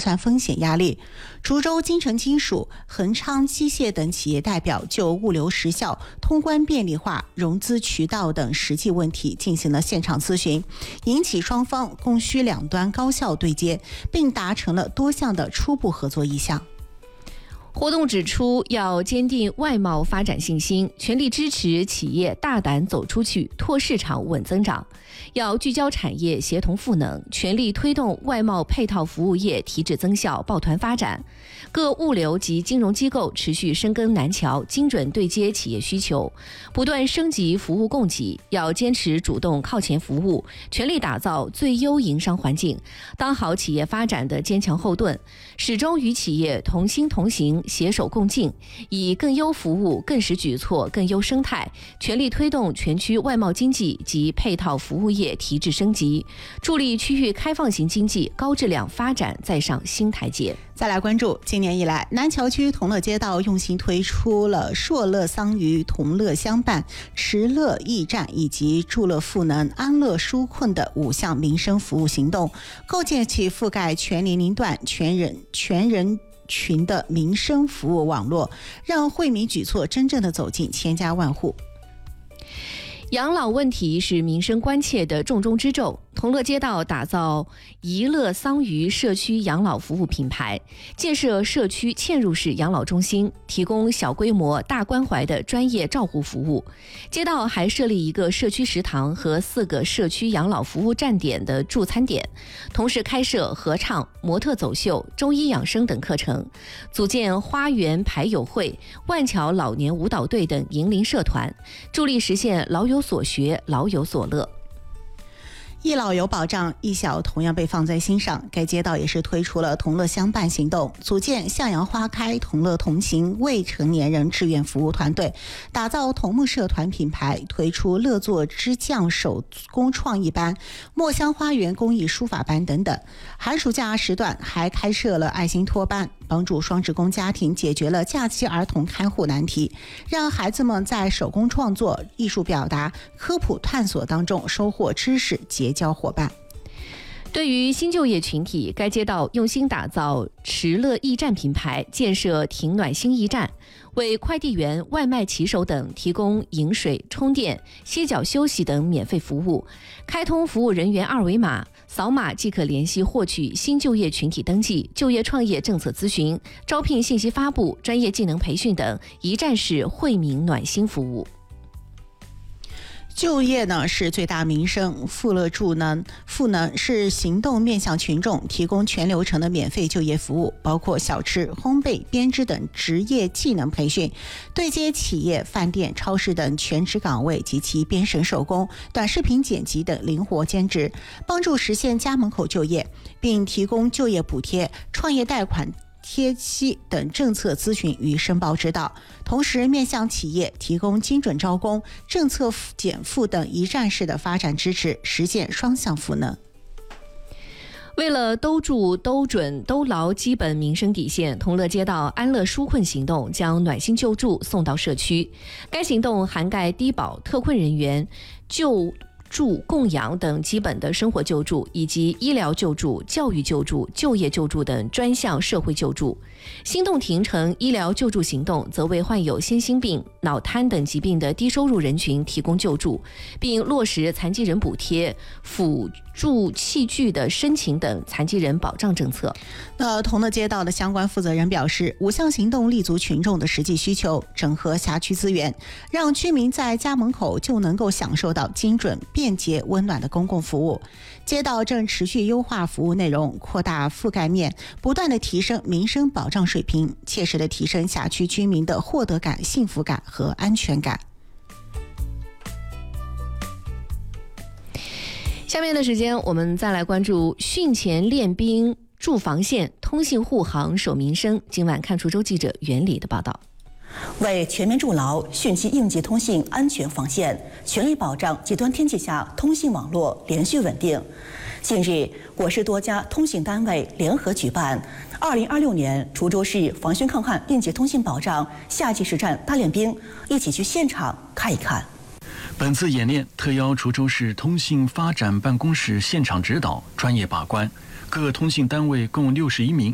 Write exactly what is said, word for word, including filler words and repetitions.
算风险压力。滁州金城金属、恒昌机械等企业代表就物流时效、通关便利化、融资渠道等实际问题进行了现场咨询，引起双方供需两端高效对接，并达成了多项的初步合作意向。 活动指出，要坚定外贸发展信心，全力支持企业大胆走出去，拓市场稳增长；要聚焦产业协同赋能，全力推动外贸配套服务业提质增效、抱团发展。各物流及金融机构持续深耕南桥，精准对接企业需求，不断升级服务供给。要坚持主动靠前服务，全力打造最优营商环境，当好企业发展的坚强后盾，始终与企业同心同行，携手共进，以更优服务、更实举措、更优生态，全力推动全区外贸经济及配套服务业提质升级，助力区域开放型经济高质量发展再上新台阶。 再来关注，今年以来，南桥区同乐街道用心推出了硕乐桑榆、同乐相伴、持乐驿站以及助乐赋能、安乐纾困的五项民生服务行动，构建起覆盖全年龄段、全人全人群的民生服务网络，让惠民举措真正的走进千家万户。 养老问题是民生关切的重中之重。同乐街道打造怡乐桑榆社区养老服务品牌，建设社区嵌入式养老中心，提供小规模大关怀的专业照护服务。街道还设立一个社区食堂和四个社区养老服务站点的助餐点，同时开设合唱、模特走秀、中医养生等课程，组建花园排友会、万桥老年舞蹈队等银龄社团，助力实现老有所学、老有所乐。 一老有保障，一小同样被放在心上。该街道也是推出了同乐相伴行动，组建向阳花开、同乐同行未成年人志愿服务团队，打造同木社团品牌，推出乐作织匠手工创意班、墨香花园公益书法班等等。寒暑假时段还开设了爱心托班，帮助双职工家庭解决了假期儿童看护难题，让孩子们在手工创作、艺术表达、科普探索当中收获知识，结交伙伴。 对于新就业群体，该街道用心打造持乐驿站品牌，建设挺暖新驿站，为快递员、外卖骑手等提供饮水、充电、歇脚休息等免费服务，开通服务人员二维码，扫码即可联系获取新就业群体登记、就业创业政策咨询、招聘信息发布、专业技能培训等一站式惠民暖心服务。 就业呢是最大民生，富乐助能赋能是行动面向群众，提供全流程的免费就业服务，包括小吃、烘焙、编织等职业技能培训，对接企业、饭店、超市等全职岗位及其编绳手工、短视频剪辑等灵活兼职，帮助实现家门口就业，并提供就业补贴、创业贷款、贴息等政策咨询与申报指导，同时面向企业提供精准招工、政策减负等一站式的发展支持，实现双向赋能。 为了兜住、兜准、兜牢基本民生底线，同乐街道安乐纾困行动将暖心救助送到社区。该行动涵盖低保、特困人员、救助、供养等基本的生活救助，以及医疗救助、教育救助、就业救助等专项社会救助。心动停城医疗救助行动则为患有先心病、脑瘫等疾病的低收入人群提供救助，并落实残疾人补贴、辅助器具的申请等残疾人保障政策。 那同乐街道的相关负责人表示，五项行动立足群众的实际需求，整合辖区资源，让居民在家门口就能够享受到精准、便捷、温暖的公共服务。街道正持续优化服务内容，扩大覆盖面，不断的提升民生保障水平，切实的提升辖区居民的获得感、幸福感和安全感。 下面的时间，我们再来关注汛前练兵驻防线，通信护航守民生。今晚看滁州记者袁礼的报道。 为全面筑牢汛期应急通信安全防线，全力保障极端天气下通信网络连续稳定。近日，我市多家通信单位联合举办二零二六年滁州市防汛抗旱应急通信保障夏季实战大练兵，一起去现场看一看。 本次演练特邀滁州市通信发展办公室现场指导、专业把关，各通信单位共六十一名